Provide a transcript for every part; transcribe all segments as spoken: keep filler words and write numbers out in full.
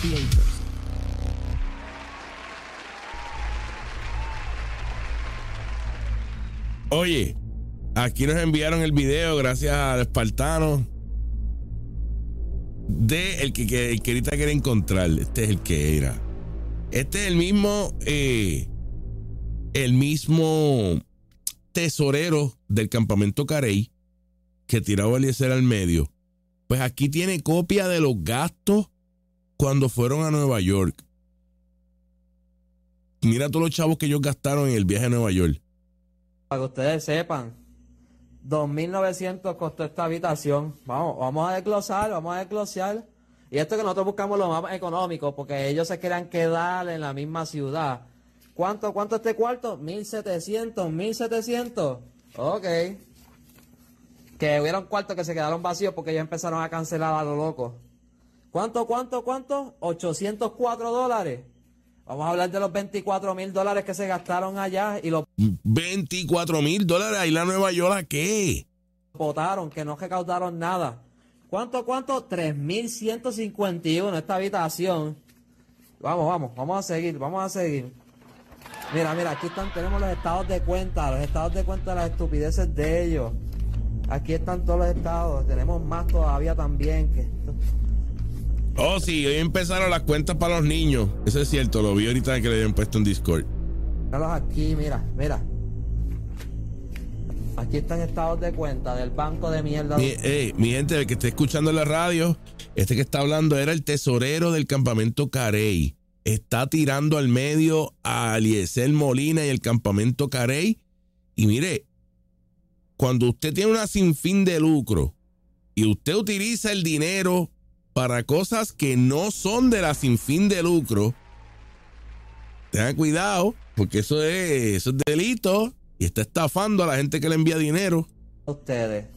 P A First. Oye, aquí nos enviaron el video, gracias al espartano, de el que, que, el que ahorita quiere encontrar. Este es el que era. Este es el mismo, eh, el mismo tesorero del campamento Carey que tiraba a Eliezer al medio. Pues aquí tiene copia de los gastos cuando fueron a Nueva York. Mira todos los chavos que ellos gastaron en el viaje a Nueva York. Para que ustedes sepan, dos mil novecientos costó esta habitación. Vamos, vamos a desglosar, vamos a desglosar. Y esto que nosotros buscamos lo más económico, porque ellos se querían quedar en la misma ciudad. ¿Cuánto, cuánto este cuarto? mil setecientos, mil setecientos. Ok. Que hubieron cuartos que se quedaron vacíos porque ellos empezaron a cancelar a lo loco. ¿Cuánto, cuánto, cuánto? ochocientos cuatro dólares. Vamos a hablar de los veinticuatro mil dólares que se gastaron allá y los veinticuatro mil dólares ahí la Nueva York, ¿a qué? votaron, que no recaudaron nada. ¿Cuánto, cuánto? tres mil ciento cincuenta y uno esta habitación. Vamos, vamos, vamos a seguir, vamos a seguir. Mira, mira, aquí están, tenemos los estados de cuenta, los estados de cuenta de las estupideces de ellos. Aquí están todos los estados, tenemos más todavía también. Que Oh, sí, hoy empezaron las cuentas para los niños. Eso es cierto, lo vi ahorita que le habían puesto en Discord. Míralos aquí, mira, mira. Aquí están estados de cuenta del banco de mierda. Mi, eh, mi gente, el que esté escuchando en la radio, este que está hablando era el tesorero del campamento Carey. Está tirando al medio a Eliezer Molina y el campamento Carey. Y mire, cuando usted tiene una sinfín de lucro y usted utiliza el dinero para cosas que no son de la sinfín de lucro, tenga cuidado, porque eso es, eso es delito y está estafando a la gente que le envía dinero. Ustedes.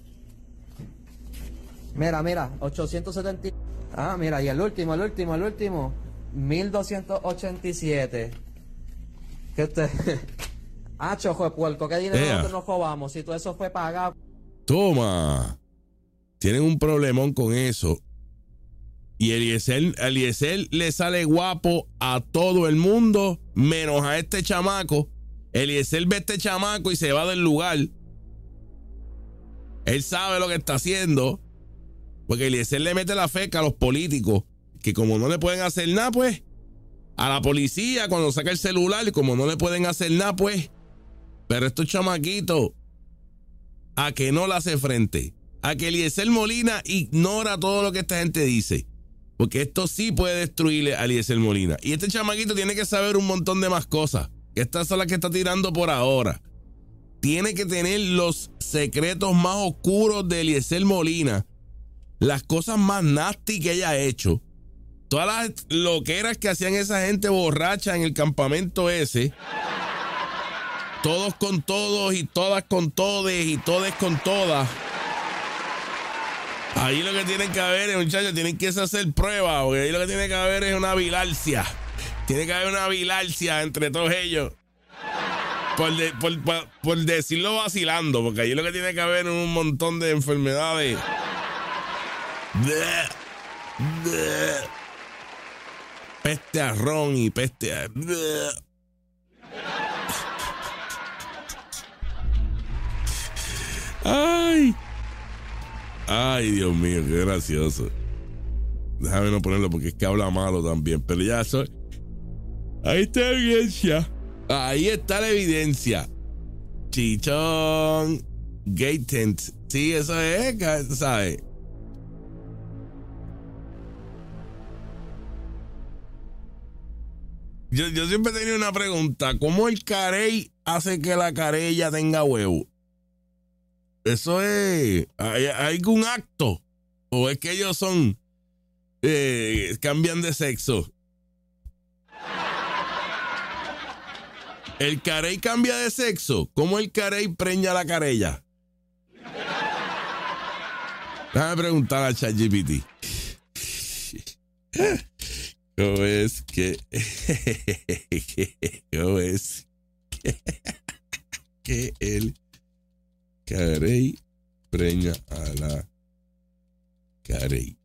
Mira, mira, ochocientos setenta. Ah, mira, y el último, el último, el último. mil doscientos ochenta y siete. ¿Qué usted? Ah, chojo de puerco, ¿qué dinero Ea. nosotros nos robamos? Si todo eso fue pagado. Toma. Tienen un problemón con eso. Y Eliezer, Eliezer le sale guapo a todo el mundo, menos a este chamaco. Eliezer ve a este chamaco y se va del lugar. Él sabe lo que está haciendo, porque Eliezer le mete la feca a los políticos, que como no le pueden hacer nada, pues, a la policía cuando saca el celular, y como no le pueden hacer nada, pues, pero estos chamaquitos, a que no le hace frente, a que Eliezer Molina ignora todo lo que esta gente dice. Porque esto sí puede destruirle a Eliezer Molina. Y este chamaquito tiene que saber un montón de más cosas. Estas son las que está tirando por ahora. Tiene que tener los secretos más oscuros de Eliezer Molina. Las cosas más nasty que haya hecho. Todas las loqueras que hacían esa gente borracha en el campamento ese. Todos con todos y todas con todes y todes con todas. Ahí lo que tienen que haber, muchachos, tienen que hacer pruebas, porque ahí lo que tiene que haber es una bilarcia. Tiene que haber una bilarcia entre todos ellos. Por, de, por, por, por decirlo vacilando, porque ahí lo que tiene que haber es un montón de enfermedades. Peste a ron y peste a... ¡Ay! Ay, Dios mío, qué gracioso. Déjame no ponerlo porque es que habla malo también. Pero ya soy. Ahí está la evidencia. Ahí está la evidencia. Chichón. Gate tent. Sí, eso es, ¿sabes? Yo, yo siempre he tenido una pregunta. ¿Cómo el Carey hace que la carella tenga huevo? Eso es, ¿hay, hay algún acto? ¿O es que ellos son, eh, cambian de sexo? ¿El Carey cambia de sexo? ¿Cómo el Carey preña la carella? Déjame preguntar a ChatGPT. ¿Cómo es que... ¿Cómo es que, que el Carey preña a la Carey?